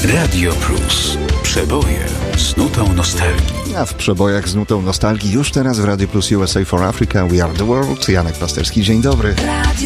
Radio Plus. Przeboje z nutą nostalgii. A w przebojach z nutą nostalgii już teraz w Radio Plus USA for Africa We Are The World. Janek Pasterski, dzień dobry.